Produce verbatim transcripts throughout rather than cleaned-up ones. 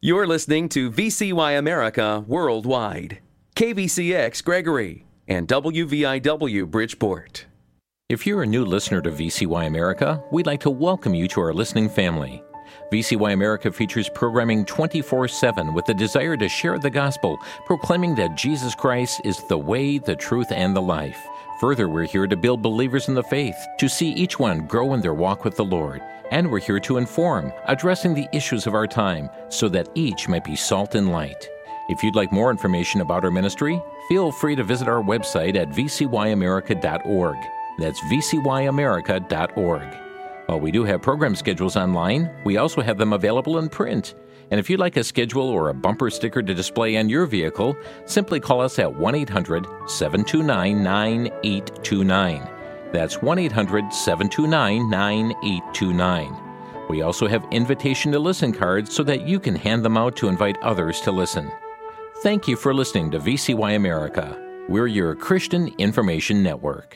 You're listening to V C Y America Worldwide, K V C X Gregory, and W V I W Bridgeport. If you're a new listener to V C Y America, we'd like to welcome you to our listening family. V C Y America features programming twenty-four seven with the desire to share the gospel, proclaiming that Jesus Christ is the way, the truth, and the life. Further, we're here to build believers in the faith, to see each one grow in their walk with the Lord. And we're here to inform, addressing the issues of our time, so that each might be salt and light. If you'd like more information about our ministry, feel free to visit our website at v c y america dot org. That's v c y america dot org. While we do have program schedules online, we also have them available in print. And if you'd like a schedule or a bumper sticker to display on your vehicle, simply call us at one eight hundred seven two nine nine eight two nine. That's one eight hundred seven two nine nine eight two nine. We also have invitation to listen cards so that you can hand them out to invite others to listen. Thank you for listening to V C Y America. We're your Christian Information Network.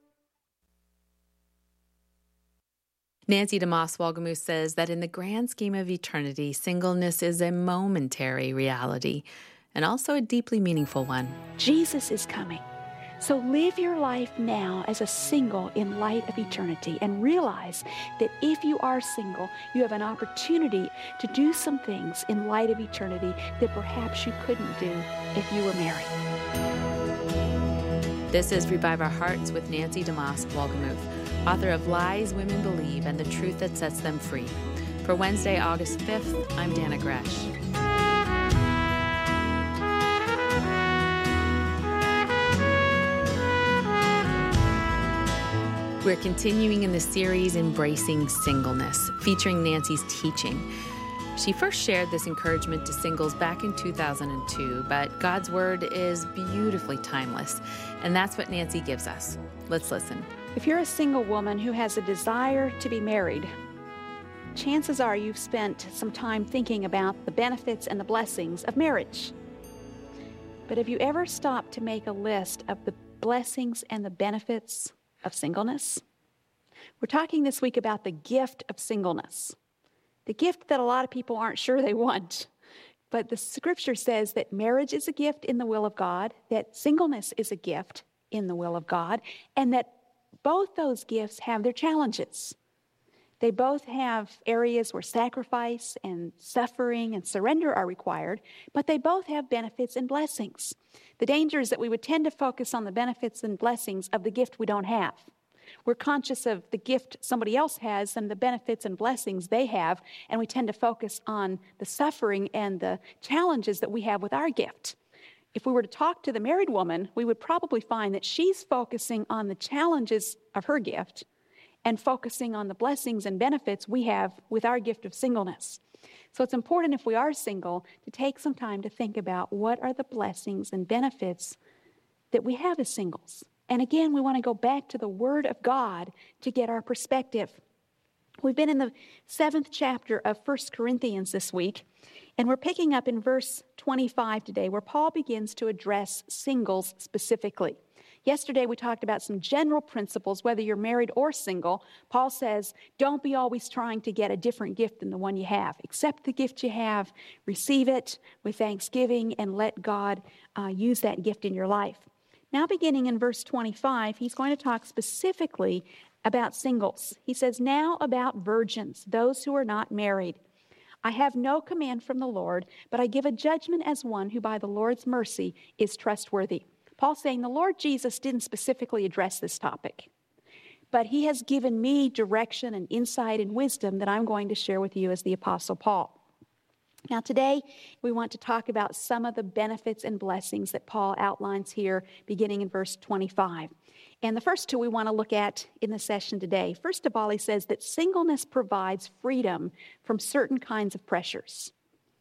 Nancy DeMoss Wolgemuth says that in the grand scheme of eternity, singleness is a momentary reality and also a deeply meaningful one. Jesus is coming. So live your life now as a single in light of eternity, and realize that if you are single, you have an opportunity to do some things in light of eternity that perhaps you couldn't do if you were married. This is Revive Our Hearts with Nancy DeMoss Wolgemuth, author of Lies Women Believe and the Truth That Sets Them Free. For Wednesday, August fifth, I'm Dana Gresh. We're continuing in the series Embracing Singleness, featuring Nancy's teaching. She first shared this encouragement to singles back in two thousand two, but God's Word is beautifully timeless, and that's what Nancy gives us. Let's listen. If you're a single woman who has a desire to be married, chances are you've spent some time thinking about the benefits and the blessings of marriage. But have you ever stopped to make a list of the blessings and the benefits of singleness? We're talking this week about the gift of singleness, the gift that a lot of people aren't sure they want. But the scripture says that marriage is a gift in the will of God, that singleness is a gift in the will of God, and that both those gifts have their challenges. They both have areas where sacrifice and suffering and surrender are required, but they both have benefits and blessings. The danger is that we would tend to focus on the benefits and blessings of the gift we don't have. We're conscious of the gift somebody else has and the benefits and blessings they have, and we tend to focus on the suffering and the challenges that we have with our gift. If we were to talk to the married woman, we would probably find that she's focusing on the challenges of her gift and focusing on the blessings and benefits we have with our gift of singleness. So it's important, if we are single, to take some time to think about what are the blessings and benefits that we have as singles. And again, we want to go back to the Word of God to get our perspective. We've been in the seventh chapter of First Corinthians this week, and we're picking up in verse twenty-five today, where Paul begins to address singles specifically. Yesterday, we talked about some general principles, whether you're married or single. Paul says, don't be always trying to get a different gift than the one you have. Accept the gift you have, receive it with thanksgiving, and let God uh, use that gift in your life. Now, beginning in verse twenty-five, he's going to talk specifically about singles. He says, now about virgins, those who are not married. I have no command from the Lord, but I give a judgment as one who by the Lord's mercy is trustworthy. Paul's saying the Lord Jesus didn't specifically address this topic, but he has given me direction and insight and wisdom that I'm going to share with you as the Apostle Paul. Now today, we want to talk about some of the benefits and blessings that Paul outlines here, beginning in verse twenty-five. And the first two we want to look at in the session today. First of all, he says that singleness provides freedom from certain kinds of pressures.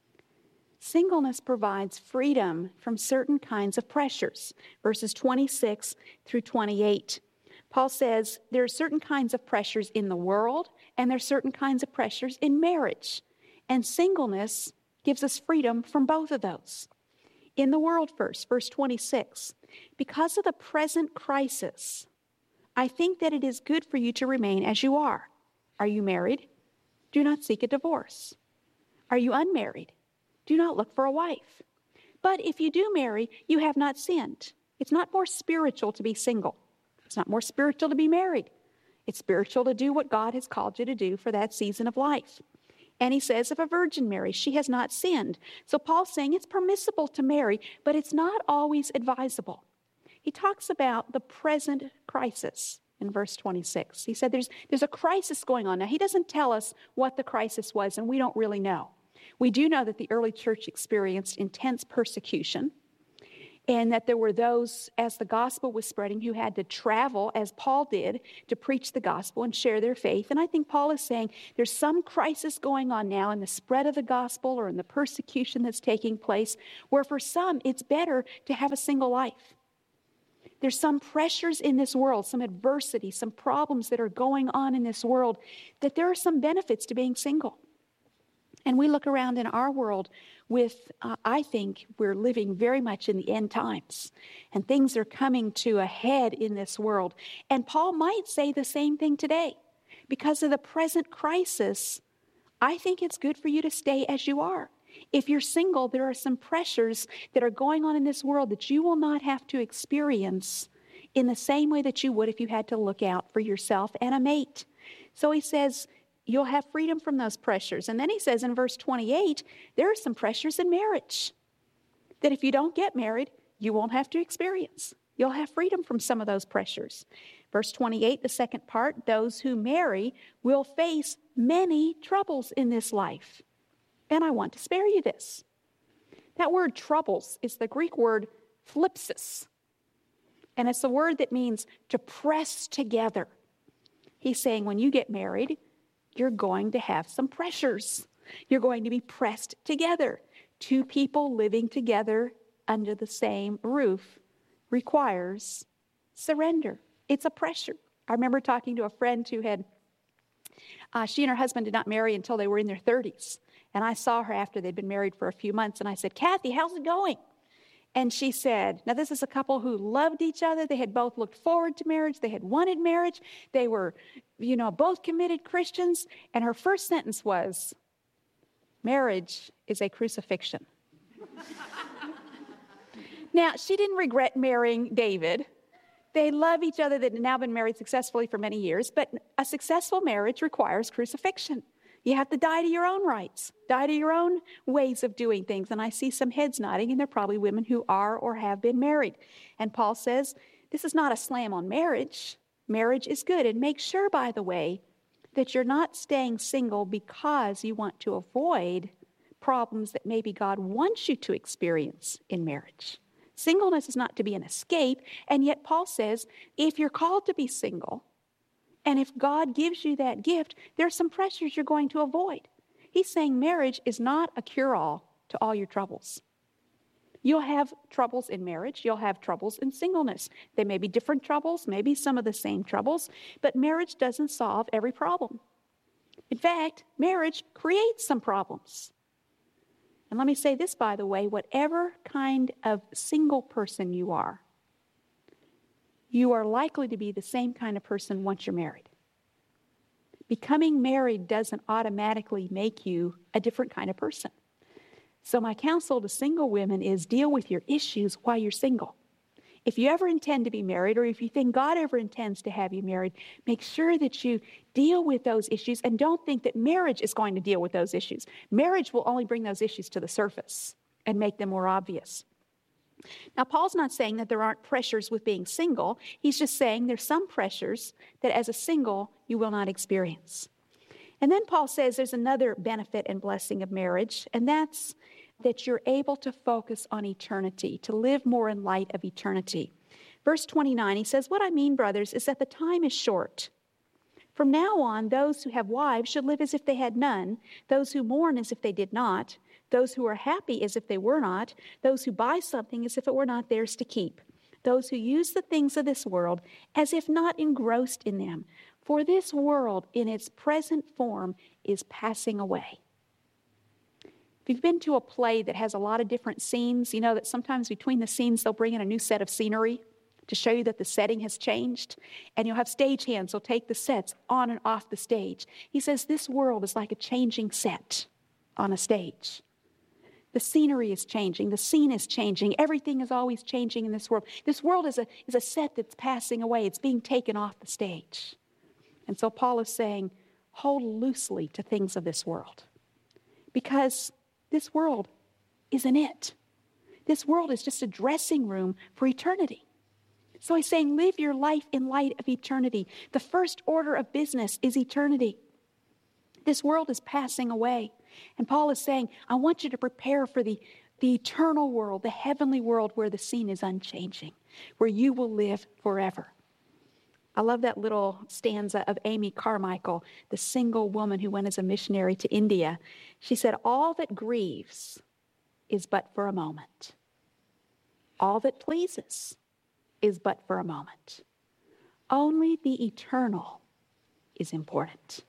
Singleness provides freedom from certain kinds of pressures. Verses twenty-six through twenty-eight. Paul says there are certain kinds of pressures in the world, and there are certain kinds of pressures in marriage. And singleness gives us freedom from both of those. In the world first, verse twenty-six. Because of the present crisis, I think that it is good for you to remain as you are. Are you married? Do not seek a divorce. Are you unmarried? do not look for a wife. But if you do marry, you have not sinned. It's not more spiritual to be single. It's not more spiritual to be married. It's spiritual to do what God has called you to do for that season of life. And he says, if a virgin marries, she has not sinned. So Paul's saying it's permissible to marry, but it's not always advisable. He talks about the present crisis in verse twenty-six. He said there's, there's a crisis going on. Now, he doesn't tell us what the crisis was, and we don't really know. We do know that the early church experienced intense persecution, and that there were those, as the gospel was spreading, who had to travel, as Paul did, to preach the gospel and share their faith. And I think Paul is saying there's some crisis going on now in the spread of the gospel or in the persecution that's taking place, where for some it's better to have a single life. There's some pressures in this world, some adversity, some problems that are going on in this world, that there are some benefits to being single. And we look around in our world with, uh, I think we're living very much in the end times. And things are coming to a head in this world. And Paul might say the same thing today. Because of the present crisis, I think it's good for you to stay as you are. If you're single, there are some pressures that are going on in this world that you will not have to experience in the same way that you would if you had to look out for yourself and a mate. So he says, you'll have freedom from those pressures. And then he says in verse twenty-eight, there are some pressures in marriage that if you don't get married, you won't have to experience. You'll have freedom from some of those pressures. Verse twenty-eight, the second part, those who marry will face many troubles in this life. And I want to spare you this. That word troubles is the Greek word thlipsis. And it's a word that means to press together. He's saying when you get married, you're going to have some pressures. You're going to be pressed together. Two people living together under the same roof requires surrender. It's a pressure. I remember talking to a friend who had, uh, she and her husband did not marry until they were in their thirties. And I saw her after they'd been married for a few months, and I said, Kathy, how's it going? And she said, now this is a couple who loved each other. They had both looked forward to marriage. They had wanted marriage. They were, you know, both committed Christians. And her first sentence was, marriage is a crucifixion. Now, she didn't regret marrying David. They love each other. They've now been married successfully for many years. But a successful marriage requires crucifixion. You have to die to your own rights, die to your own ways of doing things. And I see some heads nodding, and they're probably women who are or have been married. And Paul says, this is not a slam on marriage. Marriage is good. And make sure, by the way, that you're not staying single because you want to avoid problems that maybe God wants you to experience in marriage. Singleness is not to be an escape. And yet Paul says, if you're called to be single, and if God gives you that gift, there's some pressures you're going to avoid. He's saying marriage is not a cure-all to all your troubles. You'll have troubles in marriage. You'll have troubles in singleness. They may be different troubles, maybe some of the same troubles, but marriage doesn't solve every problem. In fact, marriage creates some problems. And let me say this, by the way, whatever kind of single person you are, you are likely to be the same kind of person once you're married. Becoming married doesn't automatically make you a different kind of person. So my counsel to single women is deal with your issues while you're single. If you ever intend to be married, or if you think God ever intends to have you married, make sure that you deal with those issues, and don't think that marriage is going to deal with those issues. Marriage will only bring those issues to the surface and make them more obvious. Now, Paul's not saying that there aren't pressures with being single. He's just saying there's some pressures that as a single you will not experience. And then Paul says there's another benefit and blessing of marriage, and that's that you're able to focus on eternity, to live more in light of eternity. Verse twenty-nine, he says, what I mean, brothers, is that the time is short. From now on, those who have wives should live as if they had none, those who mourn as if they did not, those who are happy as if they were not, those who buy something as if it were not theirs to keep, those who use the things of this world as if not engrossed in them. For this world in its present form is passing away. If you've been to a play that has a lot of different scenes, you know that sometimes between the scenes they'll bring in a new set of scenery to show you that the setting has changed. And you'll have stagehands who'll take the sets on and off the stage. He says this world is like a changing set on a stage. The scenery is changing. The scene is changing. Everything is always changing in this world. This world is a, is a set that's passing away. It's being taken off the stage. And so Paul is saying, hold loosely to things of this world. Because this world isn't it. This world is just a dressing room for eternity. So he's saying, live your life in light of eternity. The first order of business is eternity. This world is passing away. And Paul is saying, I want you to prepare for the, the eternal world, the heavenly world where the scene is unchanging, where you will live forever. I love that little stanza of Amy Carmichael, the single woman who went as a missionary to India. She said, all that grieves is but for a moment. All that pleases is but for a moment. Only the eternal is important.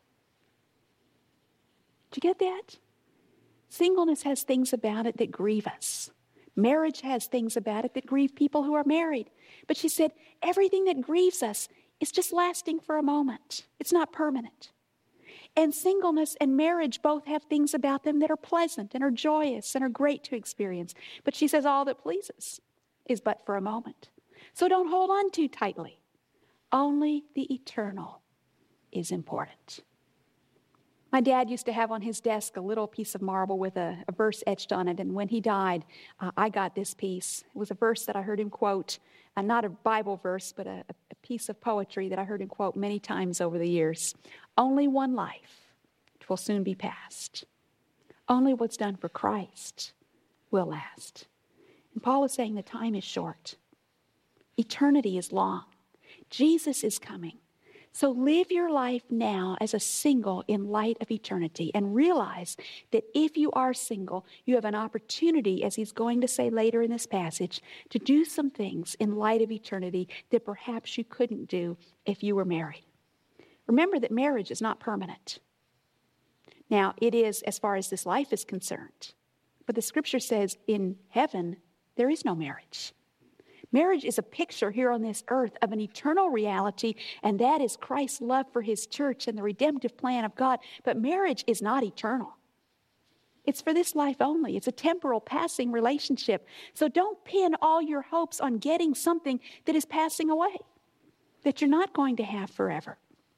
Did you get that? Singleness has things about it that grieve us. Marriage has things about it that grieve people who are married. But she said, everything that grieves us is just lasting for a moment. It's not permanent. And singleness and marriage both have things about them that are pleasant and are joyous and are great to experience. But she says all that pleases is but for a moment. So don't hold on too tightly. Only the eternal is important. My dad used to have on his desk a little piece of marble with a, a verse etched on it, and when he died, uh, I got this piece. It was a verse that I heard him quote, uh, not a Bible verse, but a, a piece of poetry that I heard him quote many times over the years. Only one life, it will soon be past. Only what's done for Christ will last. And Paul is saying the time is short. Eternity is long. Jesus is coming. So live your life now as a single in light of eternity, and realize that if you are single, you have an opportunity, as he's going to say later in this passage, to do some things in light of eternity that perhaps you couldn't do if you were married. Remember that marriage is not permanent. Now, it is as far as this life is concerned, but the scripture says in heaven, there is no marriage. Marriage is a picture here on this earth of an eternal reality, and that is Christ's love for his church and the redemptive plan of God. But marriage is not eternal. It's for this life only. It's a temporal, passing relationship. So don't pin all your hopes on getting something that is passing away, that you're not going to have forever.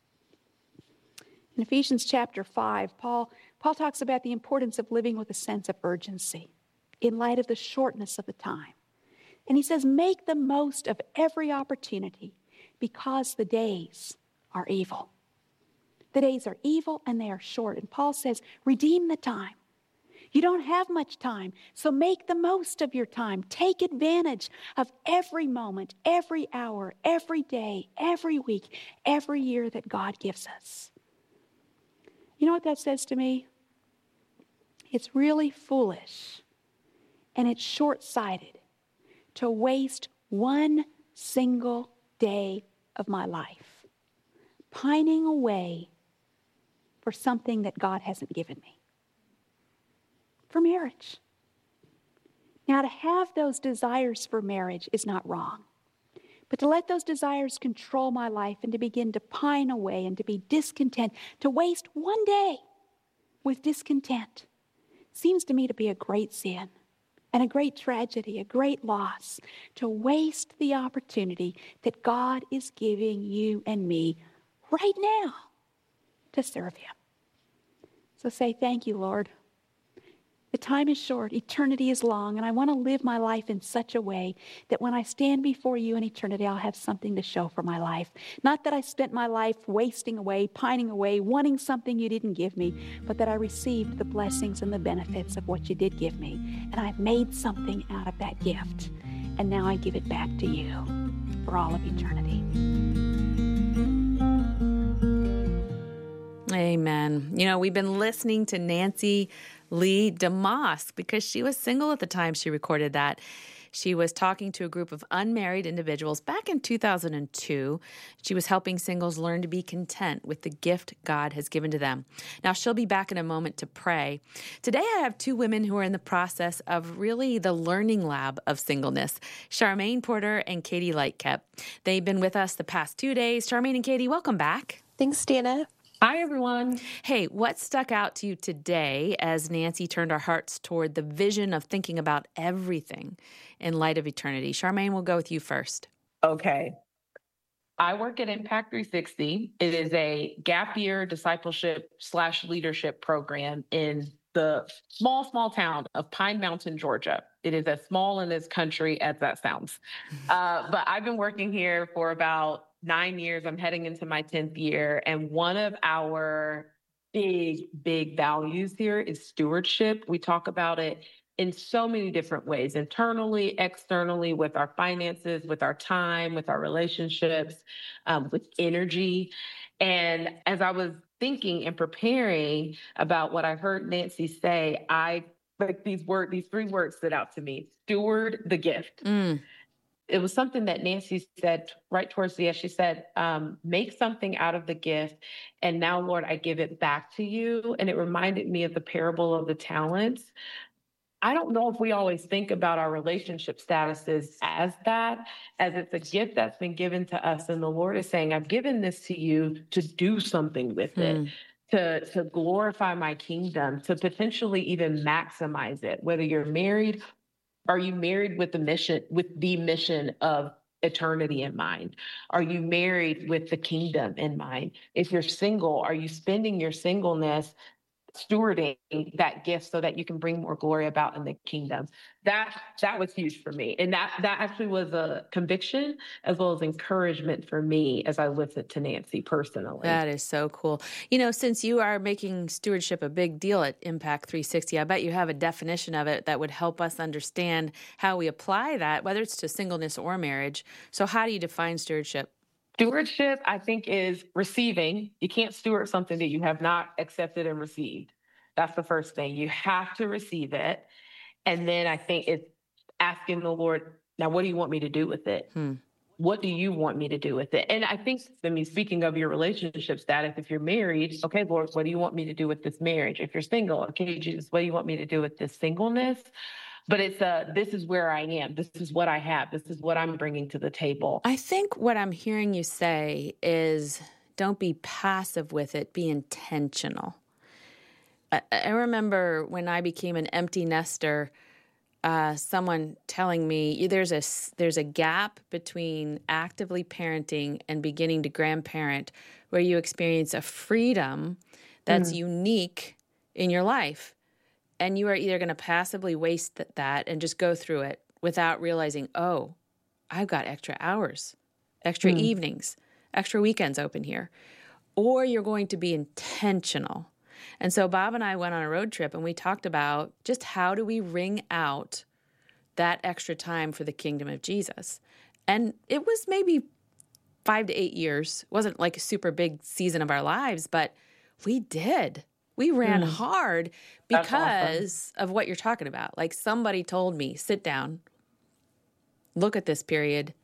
In Ephesians chapter five, Paul, Paul talks about the importance of living with a sense of urgency in light of the shortness of the time. And he says, make the most of every opportunity because the days are evil. The days are evil and they are short. And Paul says, redeem the time. You don't have much time, so make the most of your time. Take advantage of every moment, every hour, every day, every week, every year that God gives us. You know what that says to me? It's really foolish and it's short-sighted to waste one single day of my life pining away for something that God hasn't given me. For marriage. Now, to have those desires for marriage is not wrong. But to let those desires control my life and to begin to pine away and to be discontent, to waste one day with discontent, seems to me to be a great sin. And a great tragedy, a great loss, to waste the opportunity that God is giving you and me right now to serve him. So say, thank you, Lord. The time is short, eternity is long, and I want to live my life in such a way that when I stand before you in eternity, I'll have something to show for my life. Not that I spent my life wasting away, pining away, wanting something you didn't give me, but that I received the blessings and the benefits of what you did give me. And I've made something out of that gift. And now I give it back to you for all of eternity. Amen. You know, we've been listening to Nancy Lee DeMoss because she was single at the time she recorded that. She was talking to a group of unmarried individuals back in two thousand two. She was helping singles learn to be content with the gift God has given to them. Now, she'll be back in a moment to pray. Today, I have two women who are in the process of really the learning lab of singleness, Charmaine Porter and Katie Lightcap. They've been with us the past two days. Charmaine and Katie, welcome back. Thanks, Dana. Hi, everyone. Hey, what stuck out to you today as Nancy turned our hearts toward the vision of thinking about everything in light of eternity? Charmaine, we'll go with you first. Okay. I work at Impact three sixty. It is a gap year discipleship slash leadership program in the small, small town of Pine Mountain, Georgia. It is as small in this country as that sounds. Uh, but I've been working here for about nine years. I'm heading into my tenth year. And one of our big, big values here is stewardship. We talk about it in so many different ways, internally, externally, with our finances, with our time, with our relationships, um, with energy. And as I was thinking and preparing about what I heard Nancy say, I like these words, these three words stood out to me: steward the gift. Mm. It was something that Nancy said right towards the end. She said, um, make something out of the gift. And now, Lord, I give it back to you. And it reminded me of the parable of the talents. I don't know if we always think about our relationship statuses as that, as it's a gift that's been given to us. And the Lord is saying, I've given this to you to do something with it, Mm. to, to glorify my kingdom, to potentially even maximize it. Whether you're married, are you married with the mission, with the mission of eternity in mind? Are you married with the kingdom in mind? If you're single, are you spending your singleness stewarding that gift so that you can bring more glory about in the kingdom? That that was huge for me. And that that actually was a conviction as well as encouragement for me as I listened to Nancy personally. That is so cool. You know, since you are making stewardship a big deal at Impact three sixty, I bet you have a definition of it that would help us understand how we apply that, whether it's to singleness or marriage. So how do you define stewardship? Stewardship, I think, is receiving. You can't steward something that you have not accepted and received. That's the first thing. You have to receive it. And then I think it's asking the Lord, now, what do you want me to do with it? Hmm. What do you want me to do with it? And I think, I mean, speaking of your relationship status, if you're married, okay, Lord, what do you want me to do with this marriage? If you're single, okay, Jesus, what do you want me to do with this singleness? But it's uh, this is where I am. This is what I have. This is what I'm bringing to the table. I think what I'm hearing you say is don't be passive with it, be intentional. I, I remember when I became an empty nester, uh, someone telling me there's a, there's a gap between actively parenting and beginning to grandparent where you experience a freedom that's mm. unique in your life. And you are either going to passively waste that and just go through it without realizing, oh, I've got extra hours, extra mm. evenings, extra weekends open here. Or you're going to be intentional. And so Bob and I went on a road trip and we talked about just how do we wring out that extra time for the kingdom of Jesus. And it was maybe five to eight years. It wasn't like a super big season of our lives, but we did. We ran mm. hard because awesome. Of what you're talking about. Like somebody told me, sit down, look at this period.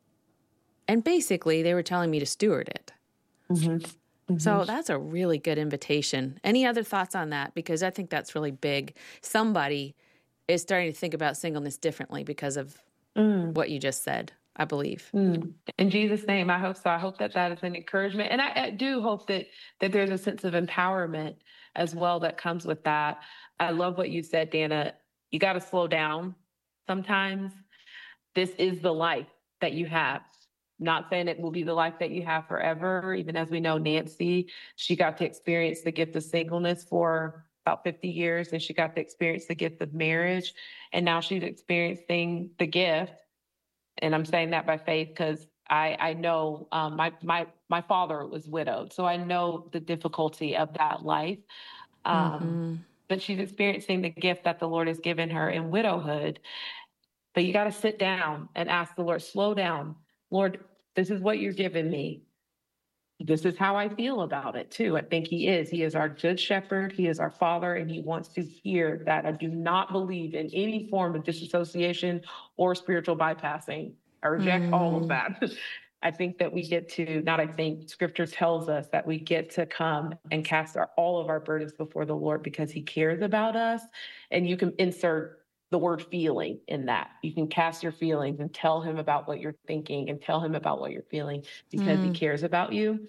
And basically they were telling me to steward it. Mm-hmm. Mm-hmm. So that's a really good invitation. Any other thoughts on that? Because I think that's really big. Somebody is starting to think about singleness differently because of mm. what you just said, I believe. Mm. In Jesus' name, I hope so. I hope that that is an encouragement. And I, I do hope that that there's a sense of empowerment as well that comes with that. I love what you said, Dana. You got to slow down sometimes. This is the life that you have. Not saying it will be the life that you have forever. Even as we know, Nancy, she got to experience the gift of singleness for about fifty years, and she got to experience the gift of marriage. And now she's experiencing the gift. And I'm saying that by faith because I, I know um, my my my father was widowed, so I know the difficulty of that life. Um, mm-hmm. But she's experiencing the gift that the Lord has given her in widowhood. But you got to sit down and ask the Lord, slow down. Lord, this is what you're giving me. This is how I feel about it, too. I think he is. He is our good shepherd. He is our father, and he wants to hear that. I do not believe in any form of disassociation or spiritual bypassing. I reject mm. all of that. I think that we get to, not I think, Scripture tells us that we get to come and cast our, all of our burdens before the Lord because he cares about us. And you can insert the word feeling in that. You can cast your feelings and tell him about what you're thinking and tell him about what you're feeling because mm. he cares about you.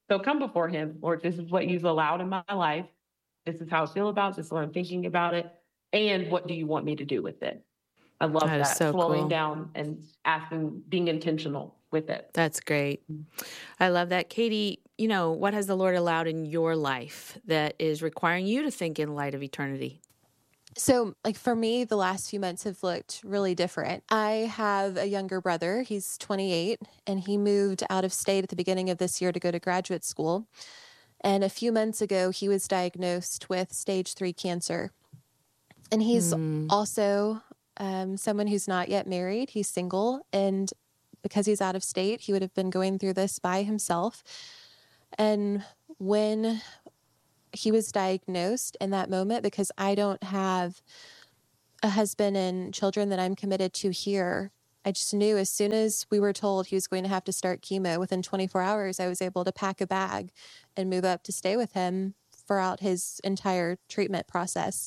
So come before him, Lord, this is what you've allowed in my life. This is how I feel about it. This is what I'm thinking about it. And what do you want me to do with it? I love That that. is so Slowing cool. down and asking, being intentional with it. That's great. I love that. Katie, you know, what has the Lord allowed in your life that is requiring you to think in light of eternity? So, like for me, the last few months have looked really different. I have a younger brother. He's twenty-eight, and he moved out of state at the beginning of this year to go to graduate school. And a few months ago, he was diagnosed with stage three cancer. And he's Mm. also um, someone who's not yet married. He's single. And because he's out of state, he would have been going through this by himself. And when he was diagnosed in that moment, because I don't have a husband and children that I'm committed to here, I just knew as soon as we were told he was going to have to start chemo, within twenty-four hours, I was able to pack a bag and move up to stay with him throughout his entire treatment process.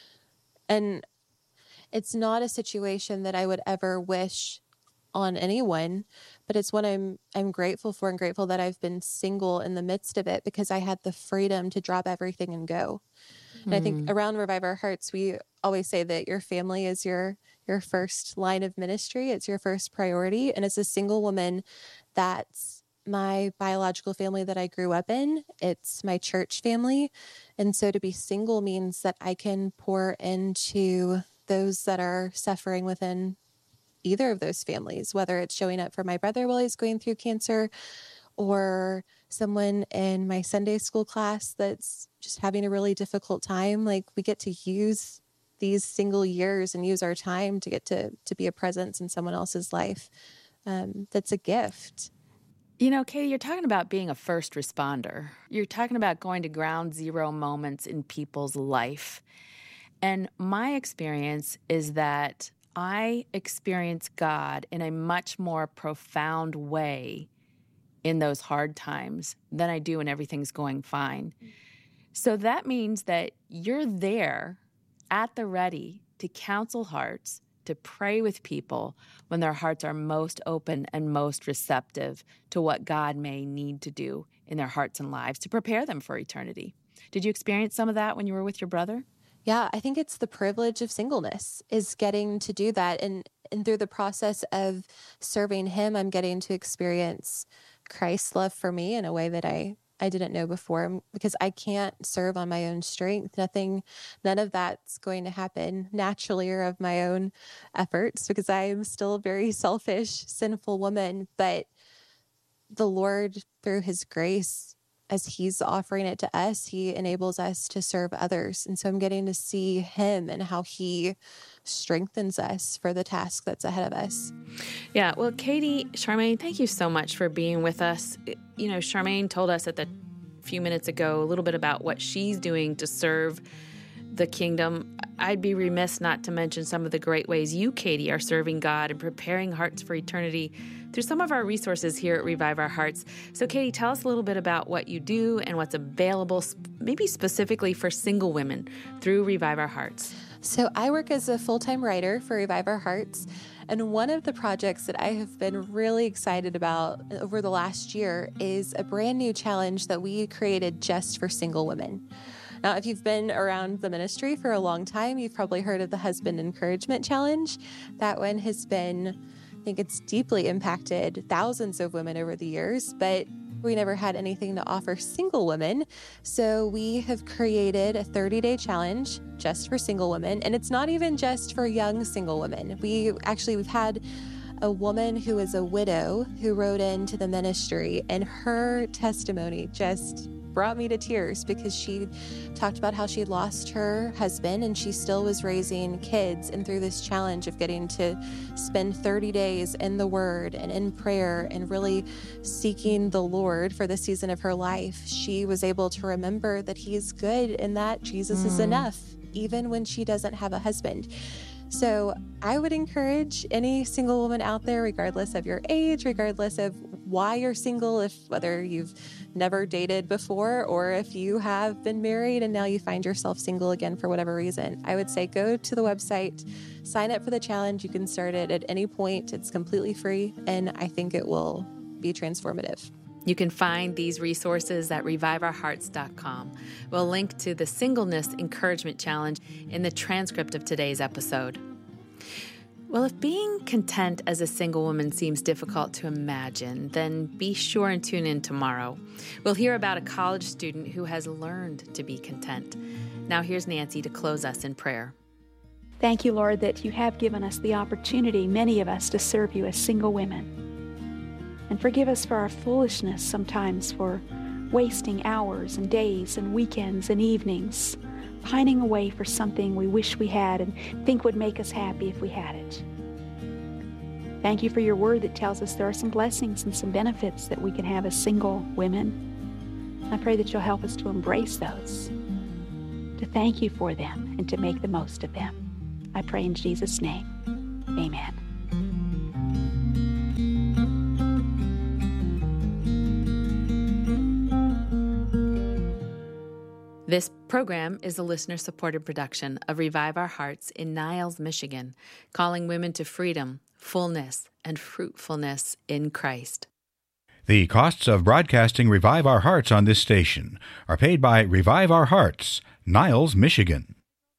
And it's not a situation that I would ever wish on anyone, but it's what I'm I'm grateful for, and grateful that I've been single in the midst of it, because I had the freedom to drop everything and go. And I think around Revive Our Hearts, we always say that your family is your your first line of ministry. It's your first priority. And as a single woman, that's my biological family that I grew up in. It's my church family. And so to be single means that I can pour into those that are suffering within either of those families, whether it's showing up for my brother while he's going through cancer, or someone in my Sunday school class that's just having a really difficult time. Like, we get to use these single years and use our time to get to, to be a presence in someone else's life. Um, that's a gift. You know, Katie, you're talking about being a first responder. You're talking about going to ground zero moments in people's life. And my experience is that I experience God in a much more profound way in those hard times than I do when everything's going fine. So that means that you're there at the ready to counsel hearts, to pray with people when their hearts are most open and most receptive to what God may need to do in their hearts and lives to prepare them for eternity. Did you experience some of that when you were with your brother? Yeah, I think it's the privilege of singleness, is getting to do that. And, and through the process of serving him, I'm getting to experience Christ's love for me in a way that I, I didn't know before, because I can't serve on my own strength. Nothing, none of that's going to happen naturally or of my own efforts, because I am still a very selfish, sinful woman. But the Lord, through his grace, as he's offering it to us, he enables us to serve others. And so I'm getting to see him and how he strengthens us for the task that's ahead of us. Yeah, well, Katie, Charmaine, thank you so much for being with us. You know, Charmaine told us at the few minutes ago a little bit about what she's doing to serve the kingdom. I'd be remiss not to mention some of the great ways you, Katie, are serving God and preparing hearts for eternity through some of our resources here at Revive Our Hearts. So, Katie, tell us a little bit about what you do and what's available, maybe specifically for single women through Revive Our Hearts. So I work as a full-time writer for Revive Our Hearts. And one of the projects that I have been really excited about over the last year is a brand new challenge that we created just for single women. Now, if you've been around the ministry for a long time, you've probably heard of the Husband Encouragement Challenge. That one has been, I think it's deeply impacted thousands of women over the years, but we never had anything to offer single women. So we have created a thirty-day challenge just for single women. And it's not even just for young single women. We actually, we've had a woman who is a widow who wrote into the ministry, and her testimony just brought me to tears, because she talked about how she lost her husband and she still was raising kids. And through this challenge of getting to spend thirty days in the Word and in prayer and really seeking the Lord for the season of her life, she was able to remember that He's good and that Jesus mm. is enough, even when she doesn't have a husband. So I would encourage any single woman out there, regardless of your age, regardless of why you're single, if whether you've never dated before or if you have been married and now you find yourself single again for whatever reason, I would say go to the website, sign up for the challenge. You can start it at any point. It's completely free, and I think it will be transformative. You can find these resources at revive our hearts dot com. We'll link to the Singleness Encouragement Challenge in the transcript of today's episode. Well, if being content as a single woman seems difficult to imagine, then be sure and tune in tomorrow. We'll hear about a college student who has learned to be content. Now here's Nancy to close us in prayer. Thank you, Lord, that you have given us the opportunity, many of us, to serve you as single women. And forgive us for our foolishness sometimes, for wasting hours and days and weekends and evenings, pining away for something we wish we had and think would make us happy if we had it. Thank you for your word that tells us there are some blessings and some benefits that we can have as single women. I pray that you'll help us to embrace those, to thank you for them, and to make the most of them. I pray in Jesus' name. Amen. This program is a listener-supported production of Revive Our Hearts in Niles, Michigan, calling women to freedom, fullness, and fruitfulness in Christ. The costs of broadcasting Revive Our Hearts on this station are paid by Revive Our Hearts, Niles, Michigan.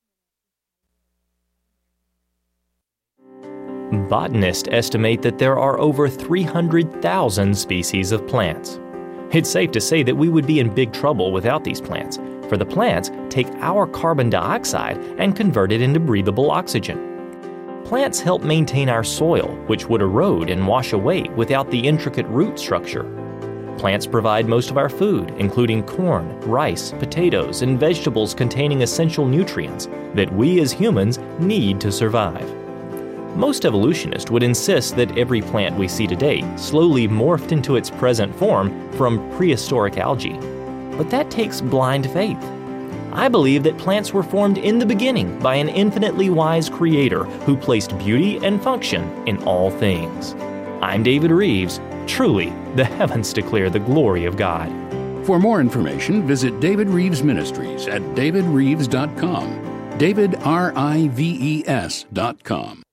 Botanists estimate that there are over three hundred thousand species of plants. It's safe to say that we would be in big trouble without these plants, for the plants take our carbon dioxide and convert it into breathable oxygen. Plants help maintain our soil, which would erode and wash away without the intricate root structure. Plants provide most of our food, including corn, rice, potatoes, and vegetables containing essential nutrients that we as humans need to survive. Most evolutionists would insist that every plant we see today slowly morphed into its present form from prehistoric algae. But that takes blind faith. I believe that plants were formed in the beginning by an infinitely wise creator who placed beauty and function in all things. I'm David Reeves. Truly, the heavens declare the glory of God. For more information, visit David Reeves Ministries at david reeves dot com. David, R I V E S dot com.